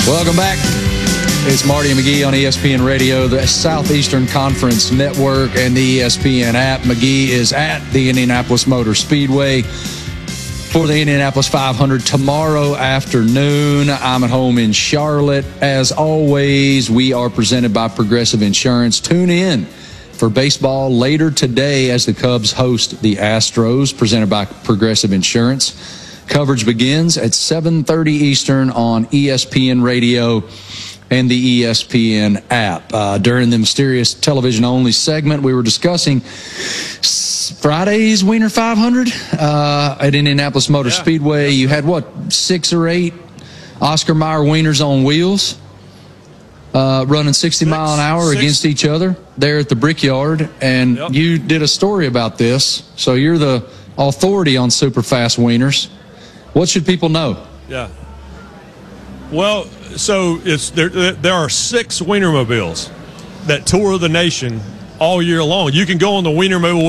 Welcome back. It's Marty and McGee on ESPN Radio, the Southeastern Conference Network, and the ESPN app. McGee is at the Indianapolis Motor Speedway for the Indianapolis 500 tomorrow afternoon. I'm at home in Charlotte. As always, we are presented by Progressive Insurance. Tune in for baseball later today as the Cubs host the Astros, presented by Progressive Insurance. Coverage begins at 7:30 Eastern on ESPN Radio and the ESPN app. During the Mysterious Television-Only segment, we were discussing Friday's Wiener 500 at Indianapolis Motor Speedway. You had, 6 or 8 Oscar Mayer Wieners on wheels running 60 mile an hour against each other there at the Brickyard. And you did a story about this, so you're the authority on super fast wieners. What should people know? Yeah. Well, so there are 6 Wienermobiles that tour the nation all year long. You can go on the Wienermobile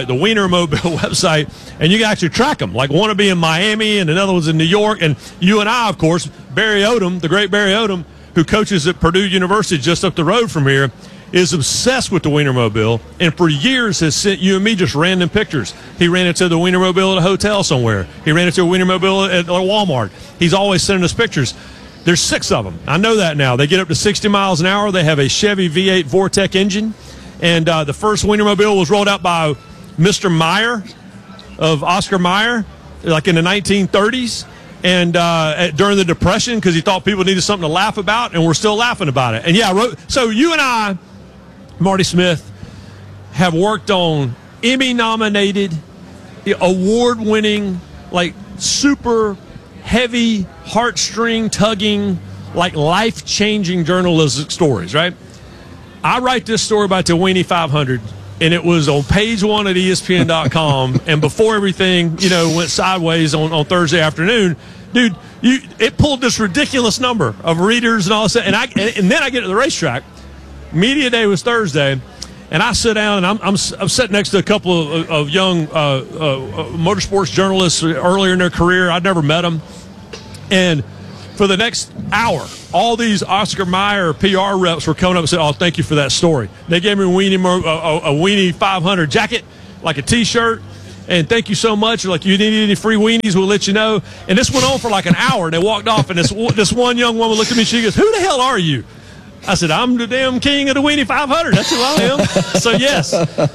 website, and you can actually track them. Like one will be in Miami and another one's in New York. And you and I, of course, Barry Odom, the great Barry Odom, who coaches at Purdue University just up the road from here, is obsessed with the Wienermobile, and for years has sent you and me just random pictures. He ran into the Wienermobile at a hotel somewhere. He ran into a Wienermobile at Walmart. He's always sending us pictures. There's 6 of them. I know that now. They get up to 60 miles an hour. They have a Chevy V8 Vortec engine, and the first Wienermobile was rolled out by Mr. Mayer of Oscar Mayer, like in the 1930s. And during the Depression, because he thought people needed something to laugh about, and we're still laughing about it. And so you and I, Marty Smith, have worked on Emmy-nominated, award-winning, like super heavy, heartstring-tugging, like life-changing journalistic stories, right? I write this story about the Weenie 500, and it was on page 1 at ESPN.com, and before everything, went sideways on Thursday afternoon, dude, it pulled this ridiculous number of readers and all this, and then I get to the racetrack. Media day was Thursday, and I sit down, and I'm sitting next to a couple of young motorsports journalists earlier in their career. I'd never met them. And for the next hour, all these Oscar Mayer PR reps were coming up and said, "Oh, thank you for that story." They gave me a Weenie 500 jacket, like a T-shirt, and thank you so much. Like, you need any free weenies, we'll let you know. And this went on for like an hour, and they walked off, and this one young woman looked at me, she goes, "Who the hell are you?" I said, "I'm the damn king of the Weenie 500. That's who I am." So, yes.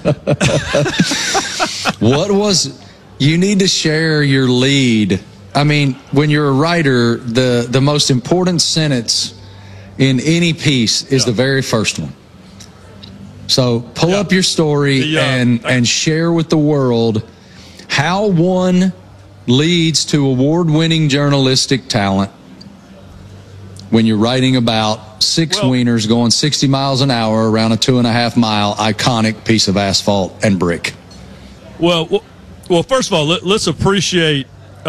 You need to share your lead. I mean, when you're a writer, the most important sentence in any piece is the very first one. So pull up your story and share with the world how one leads to award-winning journalistic talent when you're writing about 6 wieners going 60 miles an hour around a 2.5-mile iconic piece of asphalt and brick. Well, first of all, let's appreciate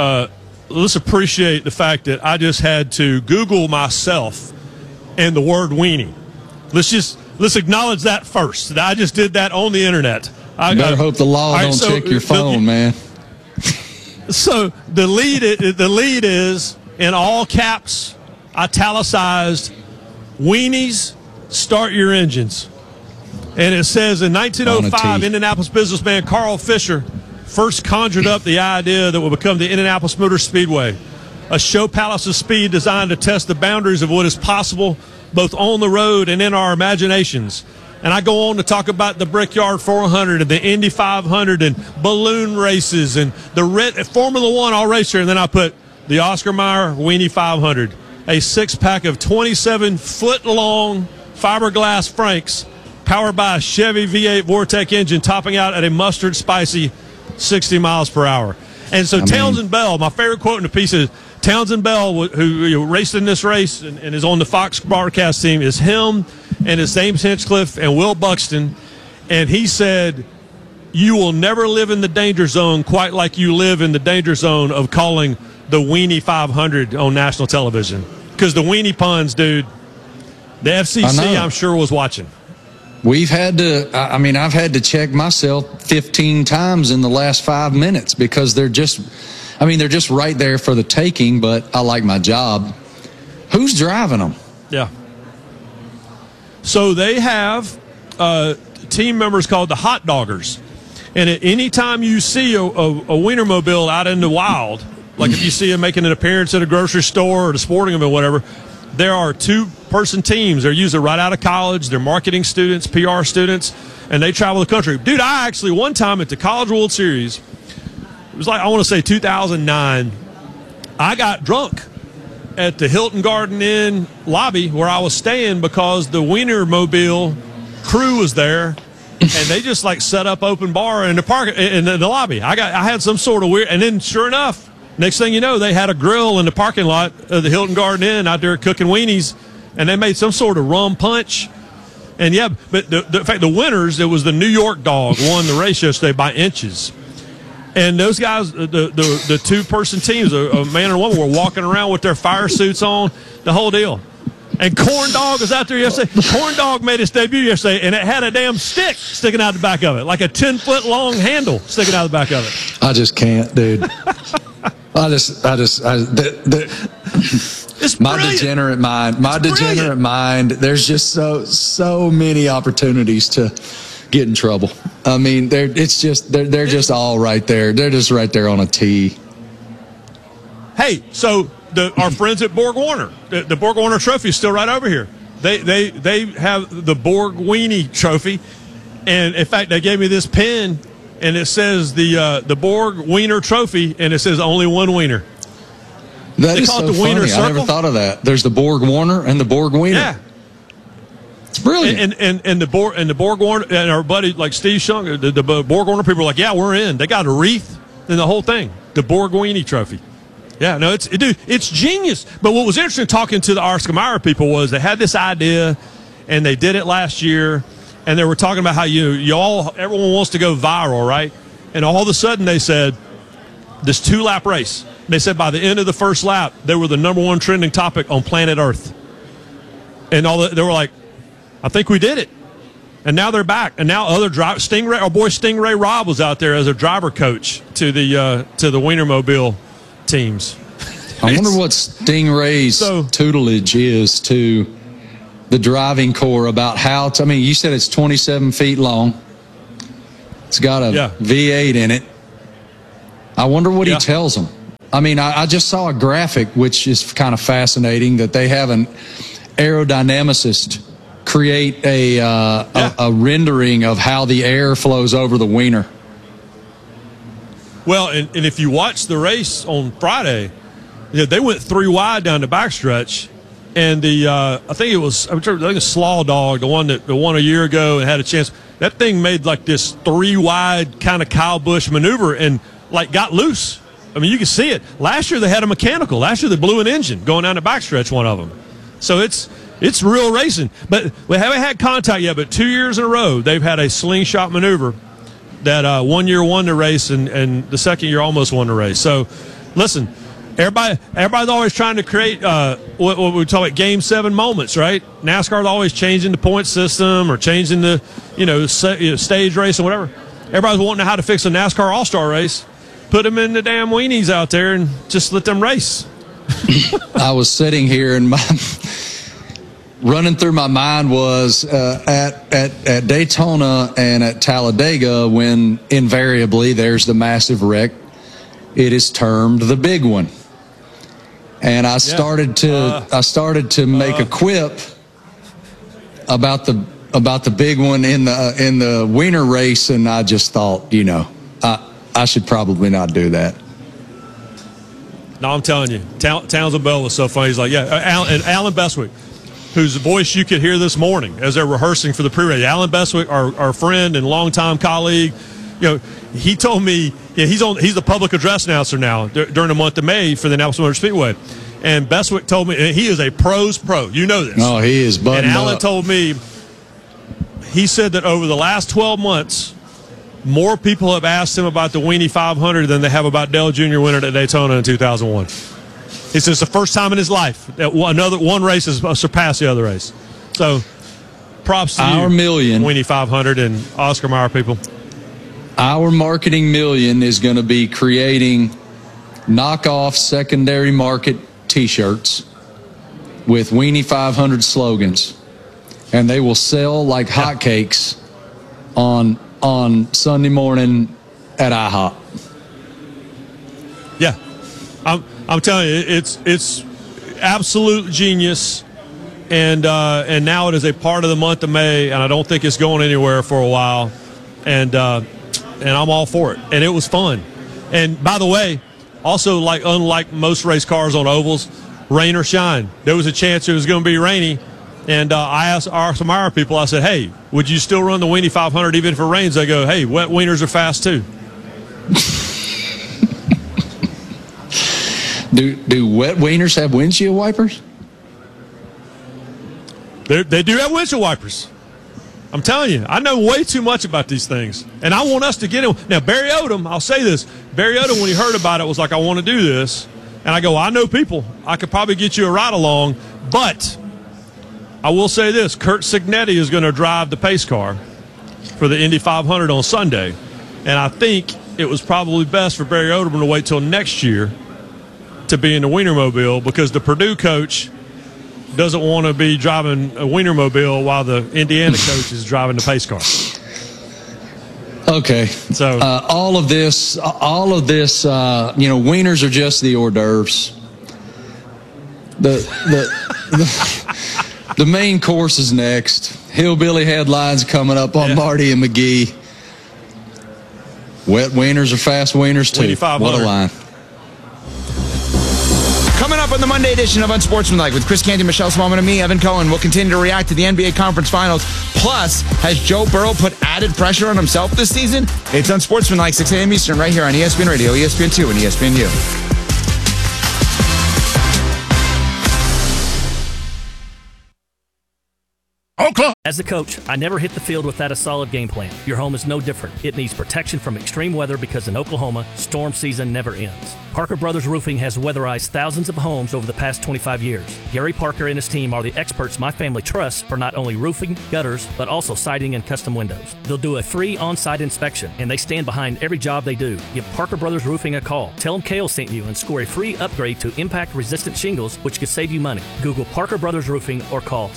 the fact that I just had to Google myself and the word weenie. Let's acknowledge that first. That I just did that on the internet. I better hope the law don't check your phone, man. So the lead is in all caps, italicized, weenies, start your engines. And it says in 1905, Indianapolis businessman Carl Fisher first conjured up the idea that would become the Indianapolis Motor Speedway, a show palace of speed designed to test the boundaries of what is possible both on the road and in our imaginations. And I go on to talk about the Brickyard 400 and the Indy 500 and balloon races and the Formula One all race here. And then I put the Oscar Mayer Weenie 500, a 6-pack of 27-foot-long fiberglass Franks powered by a Chevy V8 Vortec engine, topping out at a mustard-spicy 60 miles per hour. And so Townsend Bell, my favorite quote in the piece is, Townsend Bell, who raced in this race and is on the Fox broadcast team, is him and it's James Hinchcliffe and Will Buxton. And he said, "You will never live in the danger zone quite like you live in the danger zone of calling the Weenie 500 on national television." Because the weenie puns, dude, the FCC, I'm sure, was watching. I've had to check myself 15 times in the last 5 minutes because they're just right there for the taking, but I like my job. Who's driving them? Yeah. So they have team members called the hot doggers. And at any time you see a Wienermobile out in the wild, like if you see them making an appearance at a grocery store or the sporting event or whatever, there are 2-person teams. They're usually right out of college. They're marketing students, PR students, and they travel the country. Dude, I actually, one time at the College World Series, it was like, I want to say 2009, I got drunk at the Hilton Garden Inn lobby where I was staying because the Wienermobile crew was there. And they just like set up open bar in the park in the lobby. I had some sort of weird, and then sure enough, next thing you know, they had a grill in the parking lot of the Hilton Garden Inn out there cooking weenies, and they made some sort of rum punch. And yeah, but in fact, the winners, it was the New York Dog won the race yesterday by inches. And those guys, the 2-person teams, a man and a woman, were walking around with their fire suits on, the whole deal. And Corn Dog was out there yesterday. Corn Dog made his debut yesterday, and it had a damn stick sticking out the back of it, like a 10-foot long handle sticking out the back of it. I just can't, dude. It's my brilliant. degenerate mind. My degenerate mind. There's just so many opportunities to get in trouble. I mean, they're just all right there. They're just right there on a tee. Hey, so our friends at Borg Warner, the Borg Warner Trophy is still right over here. They have the Borg Weenie Trophy, and in fact, they gave me this pin, and it says the Borg Wiener Trophy, and it says only one wiener. That is so funny. I never thought of that. There's the Borg Warner and the Borg Wiener. Yeah. It's brilliant. And the Borg Warner and our buddy like Steve Shung, the Borg Warner people are like, yeah, we're in. They got a wreath and the whole thing. The Borg Weenie Trophy. Yeah, no, it's genius. But what was interesting talking to the Oscar Mayer people was they had this idea, and they did it last year, and they were talking about how everyone wants to go viral, right? And all of a sudden they said this 2-lap race. They said by the end of the first lap they were the #1 trending topic on planet Earth, and they were like, I think we did it. And now they're back, and now other our boy Stingray Robb was out there as a driver coach to the Wienermobile teams. I wonder what Stingray's tutelage is to the driving corps about how to, I mean, you said it's 27 feet long. It's got a V8 in it. I wonder what he tells them. I mean, I just saw a graphic, which is kind of fascinating, that they have an aerodynamicist create a rendering of how the air flows over the wiener. Well, and if you watch the race on Friday, they went 3 wide down the backstretch, and I think it was Slaw Dog, the one that won a year ago and had a chance. That thing made like this 3 wide kind of Kyle Busch maneuver and like got loose. I mean, you can see it. Last year they had a mechanical. Last year they blew an engine going down the backstretch, one of them. So it's real racing. But we haven't had contact yet, but 2 years in a row they've had a slingshot maneuver that 1 year won the race, and the second year almost won the race. So, listen, everybody's always trying to create what we talk about Game 7 moments, right? NASCAR's always changing the point system or changing the stage race or whatever. Everybody's wanting to know how to fix a NASCAR All-Star race. Put them in the damn weenies out there and just let them race. I was sitting here and running through my mind was at Daytona and at Talladega, when invariably there's the massive wreck, it is termed the big one. And I started to make a quip about the big one in the Wiener race, and I just thought, I should probably not do that. No, I'm telling you, Townsend Bell was so funny. He's like, Alan Bestwick, whose voice you could hear this morning as they're rehearsing for the pre-race. Alan Bestwick, our friend and longtime colleague, he told me he's the public address announcer now during the month of May for the Indianapolis Motor Speedway. And Bestwick told me, and he is a pro's pro. You know this. Oh, he is buttoned up. And Alan told me, he said that over the last 12 months, more people have asked him about the Weenie 500 than they have about Dale Jr. winning at Daytona in 2001. He says it's the first time in his life that one race has surpassed the other race. So, props to our you, million Weenie 500 and Oscar Mayer people. Our marketing million is going to be creating knockoff secondary market T-shirts with Weenie 500 slogans, and they will sell like hotcakes on Sunday morning at IHOP. Yeah, I'm telling you, it's absolute genius, and now it is a part of the month of May, and I don't think it's going anywhere for a while, and I'm all for it, and it was fun. And by the way, also, unlike most race cars on ovals, rain or shine, there was a chance it was going to be rainy. And I asked some of our people, I said, hey, would you still run the Weenie 500 even if it rains? They go, hey, wet wieners are fast too. Do wet wieners have windshield wipers? They do have windshield wipers. I'm telling you, I know way too much about these things. And I want us to get in. Now, Barry Odom, I'll say this. Barry Odom, when he heard about it, was like, I want to do this. And I go, I know people. I could probably get you a ride along. But I will say this. Kurt Signetti is going to drive the pace car for the Indy 500 on Sunday. And I think it was probably best for Barry Odom to wait till next year to be in the Wienermobile, because the Purdue coach doesn't want to be driving a Wienermobile while the Indiana coach is driving the pace car. Okay. So all of this, wieners are just the hors d'oeuvres. The main course is next. Hillbilly headlines coming up on Marty and McGee. Wet wieners are fast wieners too. What a line. Coming up on the Monday edition of Unsportsmanlike with Chris Canty, Michelle Smallman, and me, Evan Cohen, we'll continue to react to the NBA Conference Finals. Plus, has Joe Burrow put added pressure on himself this season? It's Unsportsmanlike, 6 a.m. Eastern, right here on ESPN Radio, ESPN2, and ESPNU. Oklahoma. As a coach, I never hit the field without a solid game plan. Your home is no different. It needs protection from extreme weather because in Oklahoma, storm season never ends. Parker Brothers Roofing has weatherized thousands of homes over the past 25 years. Gary Parker and his team are the experts my family trusts for not only roofing, gutters, but also siding and custom windows. They'll do a free on-site inspection, and they stand behind every job they do. Give Parker Brothers Roofing a call. Tell them Kale sent you and score a free upgrade to impact-resistant shingles, which could save you money. Google Parker Brothers Roofing or call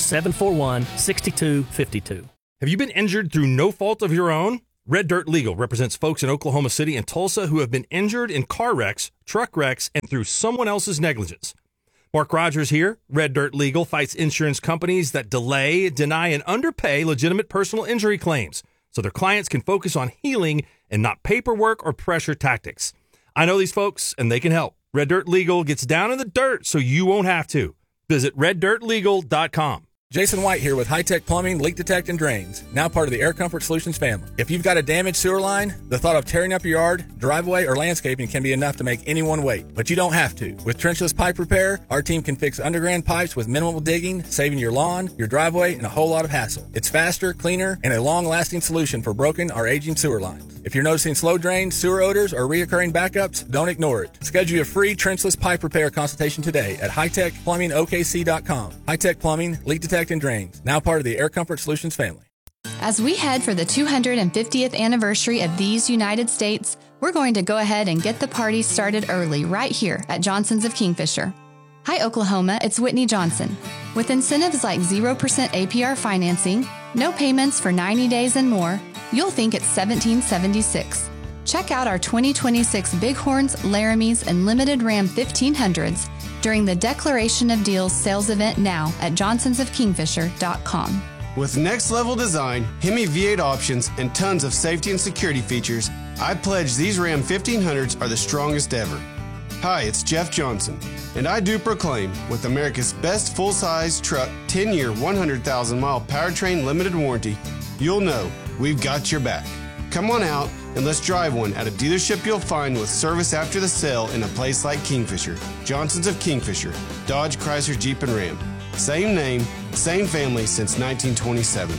741-6252. Have you been injured through no fault of your own? Red Dirt Legal represents folks in Oklahoma City and Tulsa who have been injured in car wrecks, truck wrecks, and through someone else's negligence. Mark Rogers here. Red Dirt Legal fights insurance companies that delay, deny, and underpay legitimate personal injury claims so their clients can focus on healing and not paperwork or pressure tactics. I know these folks, and they can help. Red Dirt Legal gets down in the dirt so you won't have to. Visit reddirtlegal.com. Jason White here with High Tech Plumbing, Leak Detect, and Drains, now part of the Air Comfort Solutions family. If you've got a damaged sewer line, the thought of tearing up your yard, driveway, or landscaping can be enough to make anyone wait. But you don't have to. With trenchless pipe repair, our team can fix underground pipes with minimal digging, saving your lawn, your driveway, and a whole lot of hassle. It's faster, cleaner, and a long-lasting solution for broken or aging sewer lines. If you're noticing slow drains, sewer odors, or reoccurring backups, don't ignore it. Schedule a free trenchless pipe repair consultation today at hightechplumbingokc.com. High Tech Plumbing, Leak Detect, and Drains, now part of the Air Comfort Solutions family. As we head for the 250th anniversary of these United States, we're going to go ahead and get the party started early right here at Johnson's of Kingfisher. Hi, Oklahoma, it's Whitney Johnson. With incentives like 0% APR financing, no payments for 90 days and more, you'll think it's 1776. Check out our 2026 Bighorns, Laramies, and Limited Ram 1500s during the Declaration of Deals sales event now at johnsonsofkingfisher.com. With next-level design, Hemi V8 options, and tons of safety and security features, I pledge these Ram 1500s are the strongest ever. Hi, it's Jeff Johnson, and I do proclaim, with America's best full-size truck, 10-year, 100,000-mile powertrain limited warranty, you'll know we've got your back. Come on out and let's drive one at a dealership you'll find with service after the sale in a place like Kingfisher. Johnson's of Kingfisher, Dodge, Chrysler, Jeep, and Ram. Same name, same family since 1927.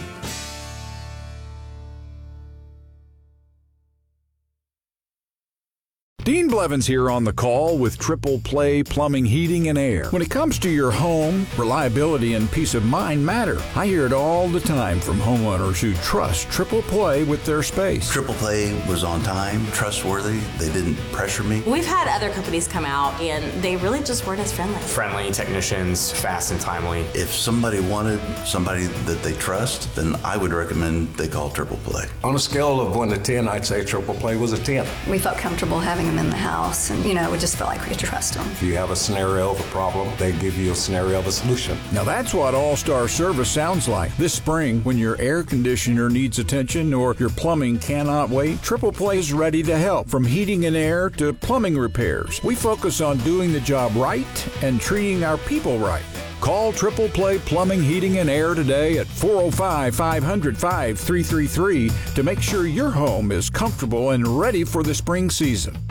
Dean Blevins here on the call with Triple Play Plumbing, Heating, and Air. When it comes to your home, reliability and peace of mind matter. I hear it all the time from homeowners who trust Triple Play with their space. Triple Play was on time, trustworthy. They didn't pressure me. We've had other companies come out, and they really just weren't as friendly. Friendly technicians, fast and timely. If somebody wanted somebody that they trust, then I would recommend they call Triple Play. On a scale of 1 to 10, I'd say Triple Play was a 10. We felt comfortable having them in the house, and we just felt like we could trust them. If you have a scenario of a problem, they give you a scenario of a solution. Now that's what All-Star Service sounds like. This spring, when your air conditioner needs attention or your plumbing cannot wait, Triple Play is ready to help. From heating and air to plumbing repairs, we focus on doing the job right and treating our people right. Call Triple Play Plumbing, Heating, and Air today at 405-500-5333 to make sure your home is comfortable and ready for the spring season.